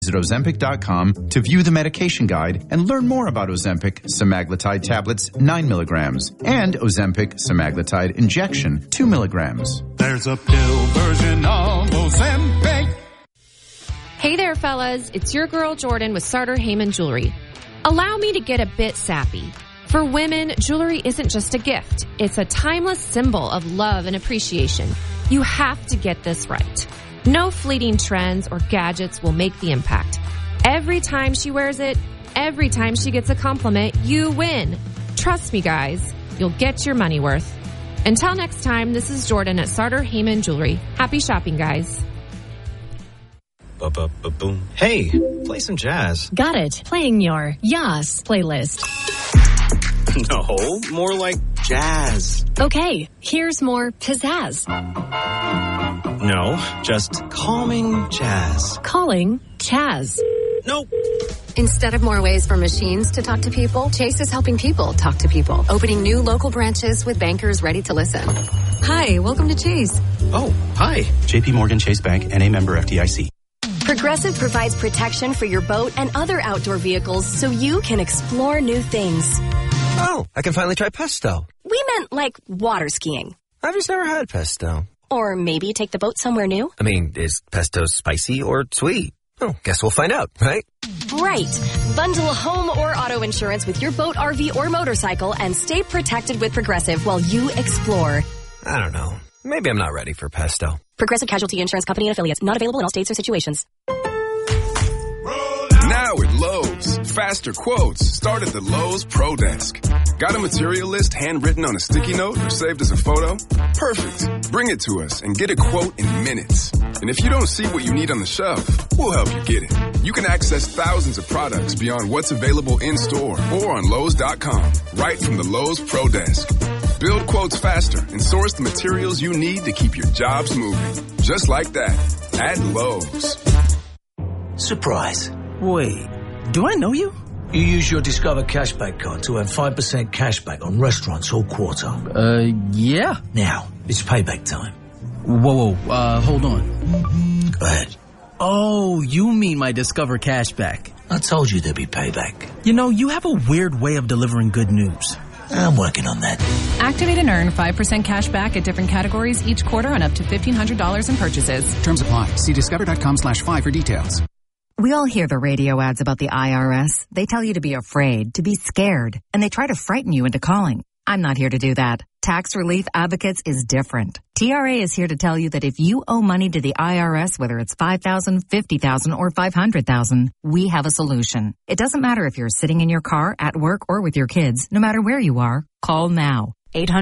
Visit Ozempic.com to view the medication guide and learn more about Ozempic semaglutide tablets 9 milligrams and Ozempic semaglutide injection 2 milligrams. There's a pill version of Ozempic. Hey there, fellas. It's your girl Jordan with Sartor Heyman Jewelry. Allow me to get a bit sappy. For women, jewelry isn't just a gift. It's a timeless symbol of love and appreciation. You have to get this right. No fleeting trends or gadgets will make the impact. Every time she wears it, every time she gets a compliment, you win. Trust me, guys. You'll get your money worth. Until next time, this is Jordan at Sartor Heyman Jewelry. Happy shopping, guys. Boom. Hey, play some jazz. Got it. Playing your Yas playlist. No, more like jazz. Okay, here's more pizzazz. No, just calming jazz. Calling Chaz. Nope. Instead of more ways for machines to talk to people, Chase is helping people talk to people. Opening new local branches with bankers ready to listen. Hi, welcome to Chase. Oh, hi. JP Morgan Chase Bank, N.A. member FDIC. Progressive provides protection for your boat and other outdoor vehicles so you can explore new things. Oh, I can finally try pesto. We meant like water skiing. I've just never had pesto. Or maybe take the boat somewhere new. I mean, is pesto spicy or sweet? Oh, guess we'll find out, right? Right. Bundle home or auto insurance with your boat, RV, or motorcycle and stay protected with Progressive while you explore. I don't know. Maybe I'm not ready for pesto. Progressive Casualty Insurance Company and Affiliates. Not available in all states or situations. Now at Lowe's, faster quotes start at the Lowe's Pro Desk. Got a material list handwritten on a sticky note or saved as a photo? Perfect. Bring it to us and get a quote in minutes. And if you don't see what you need on the shelf, we'll help you get it. You can access thousands of products beyond what's available in store or on Lowe's.com, right from the Lowe's Pro Desk. Build quotes faster and source the materials you need to keep your jobs moving. Just like that, at Lowe's. Surprise. Wait, do I know you? You use your Discover Cashback card to earn 5% cashback on restaurants all quarter. Yeah. Now, it's payback time. Whoa, hold on. Go ahead. Oh, you mean my Discover Cashback. I told you there'd be payback. You know, you have a weird way of delivering good news. I'm working on that. Activate and earn 5% cash back at different categories each quarter on up to $1,500 in purchases. Terms apply. See discover.com/5 for details. We all hear the radio ads about the IRS. They tell you to be afraid, to be scared, and they try to frighten you into calling. I'm not here to do that. Tax Relief Advocates is different. TRA is here to tell you that if you owe money to the IRS, whether it's $5,000, $50,000, or $500,000, we have a solution. It doesn't matter if you're sitting in your car, at work, or with your kids. No matter where you are, call now.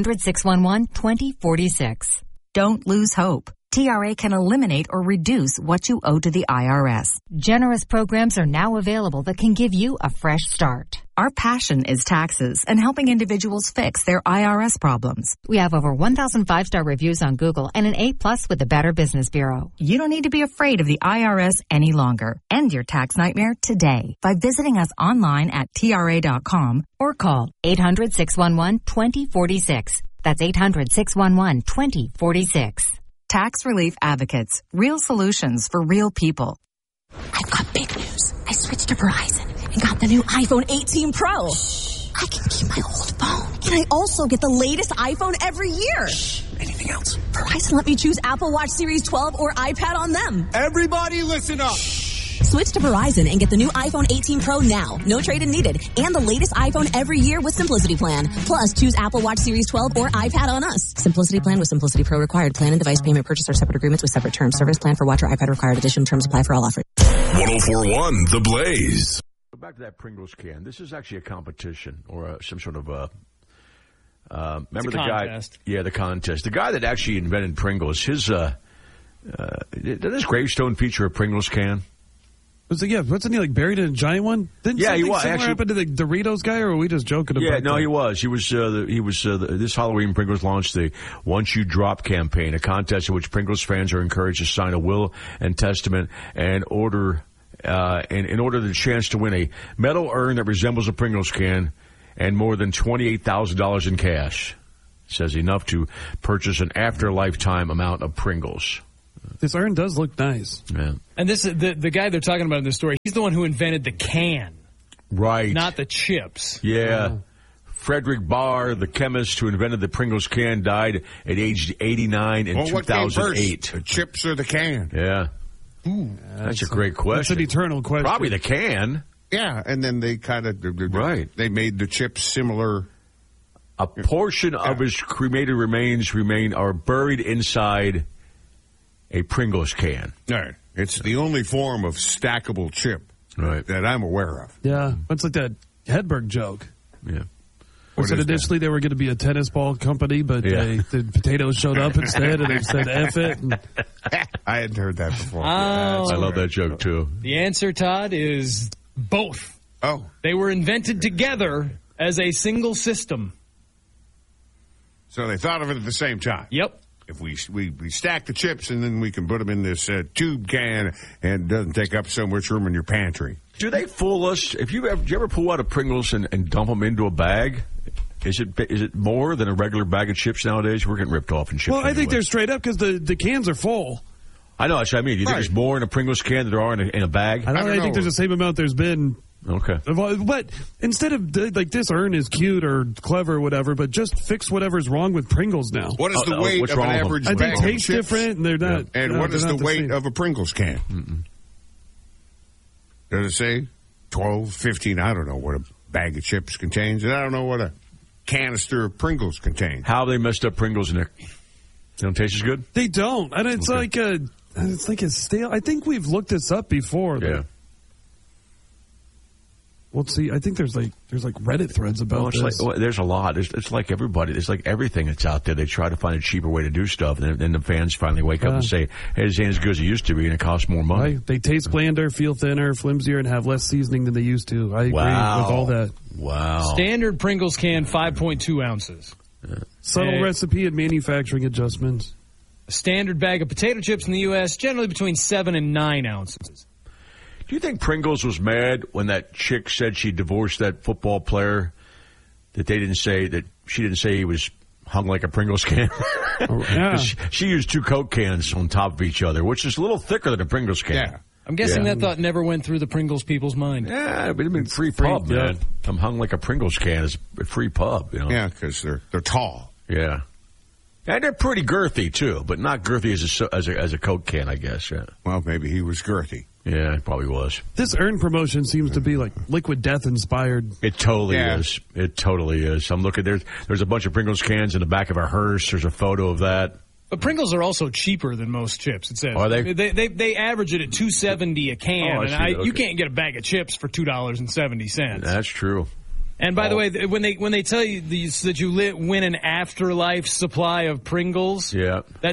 800-611-2046. Don't lose hope. TRA can eliminate or reduce what you owe to the IRS. Generous programs are now available that can give you a fresh start. Our passion is taxes and helping individuals fix their IRS problems. We have over 1,000 5-star reviews on Google and an A+ with the Better Business Bureau. You don't need to be afraid of the IRS any longer. End your tax nightmare today by visiting us online at TRA.com or call 800-611-2046. That's 800-611-2046. Tax Relief Advocates. Real solutions for real people. I've got big news. I switched to Verizon and got the new iPhone 18 Pro. I can keep my old phone. And I also get the latest iPhone every year. Anything else? Verizon let me choose Apple Watch Series 12 or iPad on them. Everybody listen up. Switch to Verizon and get the new iPhone 18 Pro now. No trade-in needed. And the latest iPhone every year with Simplicity Plan. Plus, choose Apple Watch Series 12 or iPad on us. Simplicity Plan with Simplicity Pro required. Plan and device payment purchase are separate agreements with separate terms. Service plan for watch or iPad required. Additional terms apply for all offers. 104.1 The Blaze. Back to that Pringles can. This is actually a competition or some sort of remember the contest. Guy? Yeah, the contest. The guy that actually invented Pringles. Did his gravestone feature a Pringles can? Wasn't he buried in a giant one? Didn't he was. Something happen to the Doritos guy, or are we just joking about that? Yeah, no, he was. He was. This Halloween, Pringles launched the Once You Drop campaign, a contest in which Pringles fans are encouraged to sign a will and testament and order in order the chance to win a metal urn that resembles a Pringles can and more than $28,000 in cash. It says enough to purchase an after-lifetime amount of Pringles. This urn does look nice. Yeah. And this the guy they're talking about in this story, he's the one who invented the can. Right. Not the chips. Yeah. Frederick Barr, the chemist who invented the Pringles can, died at age 89 in 2008. What came first, the chips or the can? Yeah. Ooh, that's a great question. That's an eternal question. Probably the can. Yeah, and then they kind of they made the chips similar. A portion of his cremated remains are buried inside a Pringles can. Right. It's the only form of stackable chip that I'm aware of. Yeah. It's like that Hedberg joke. Yeah. Was it initially they were going to be a tennis ball company, but the potatoes showed up instead, and they said F it. And... I hadn't heard that before. I love that joke, too. The answer, Todd, is both. Oh. They were invented together as a single system. So they thought of it at the same time. Yep. If we stack the chips and then we can put them in this tube can and it doesn't take up so much room in your pantry. Do they fool us? Do you ever pull out a Pringles and dump them into a bag? Is it more than a regular bag of chips nowadays? We're getting ripped off in chips. Well, I think they're straight up because the cans are full. I know. That's what I mean. Do you think there's more in a Pringles can than there are in a bag? I think there's the same amount there's been. Okay. But instead of, like, this urn is cute or clever or whatever, but just fix whatever's wrong with Pringles now. What is the weight of an average bag of chips? They taste different, and they're not. Yeah. And what is the weight of a Pringles can? Mm-mm. Does it say 12, 15? I don't know what a bag of chips contains, and I don't know what a canister of Pringles contains. How have they messed up Pringles, Nick? They don't taste as good? They don't. And it's like a stale. I think we've looked this up before. Yeah. Well, see, I think there's like Reddit threads about this. There's a lot. It's like everybody. It's like everything that's out there. They try to find a cheaper way to do stuff, and then the fans finally wake up and say, "Hey, this ain't as good as it used to be, and it costs more money." Right. They taste blander, feel thinner, flimsier, and have less seasoning than they used to. I agree with all that. Wow. Standard Pringles can, 5.2 ounces. Yeah. Subtle recipe and manufacturing adjustments. A standard bag of potato chips in the U.S., generally between 7 and 9 ounces. Do you think Pringles was mad when that chick said she divorced that football player, that she didn't say he was hung like a Pringles can? Yeah. She used 2 Coke cans on top of each other, which is a little thicker than a Pringles can. Yeah. I'm guessing that thought never went through the Pringles people's mind. Yeah, but I mean, free pub, man. I'm hung like a Pringles can is a free pub, you know? Yeah, because they're tall. Yeah. And they're pretty girthy, too, but not girthy as a Coke can, I guess. Yeah. Well, maybe he was girthy. Yeah, it probably was. This urn promotion seems to be like Liquid Death inspired. It totally is. It totally is. I'm looking, there's a bunch of Pringles cans in the back of a hearse. There's a photo of that. But Pringles are also cheaper than most chips, it says. Are they? They average it at $2.70 a can, you can't get a bag of chips for $2.70. That's true. And by the way, when they tell you that you win an afterlife supply of Pringles, that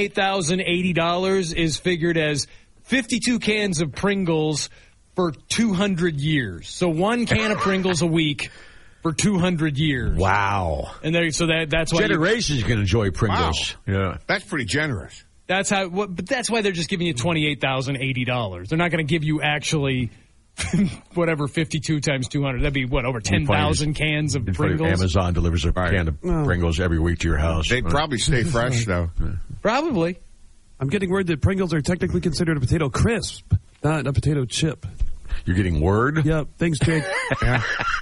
$28,080 is figured as 52 cans of Pringles for 200 years. So 1 can of Pringles a week for 200 years. Wow. And that's why generations can enjoy Pringles. Wow. Yeah. That's pretty generous. But that's why they're just giving you $28,080. They're not going to give you actually whatever 52 times 200. That'd be over 10,000 cans of Pringles. Amazon delivers a can of Pringles every week to your house. They'd probably stay fresh though. Probably. I'm getting word that Pringles are technically considered a potato crisp, not a potato chip. You're getting word? Yep. Thanks, Jake. Yeah.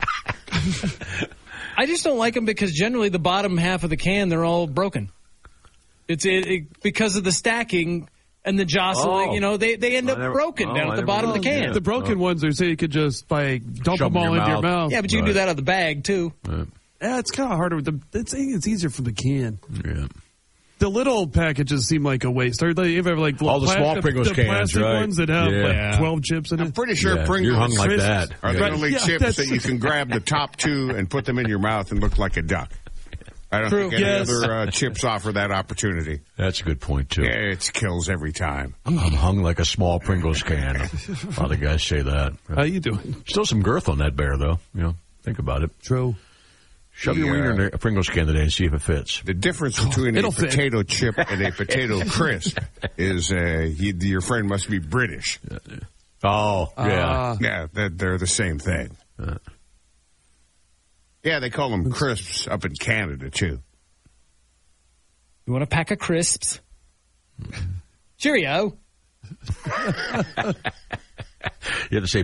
I just don't like them because generally the bottom half of the can, they're all broken. It's because of the stacking and the jostling, they end up broken down at the bottom of the can. The broken ones are so you could just dump them all into your mouth. Yeah, but you can do that out of the bag too. Yeah, it's kind of harder with it's easier from the can. Yeah. The little packages seem like a waste. Or they have like all the small Pringles the cans, plastic right? ones that have like 12 chips in it. I'm pretty sure Pringles you're hung like that. are the only chips that you can grab the top 2 and put them in your mouth and look like a duck. I don't think any other chips offer that opportunity. That's a good point, too. Yeah, it kills every time. I'm hung like a small Pringles can. A lot of guys say that. How you doing? Still some girth on that bear, though. Think about it. True. Shove your wiener in a Pringles can today and see if it fits. The difference between a potato chip and a potato crisp is your friend must be British. Oh, yeah. Yeah, they're the same thing. Yeah, they call them crisps up in Canada, too. You want a pack of crisps? Cheerio. You have to say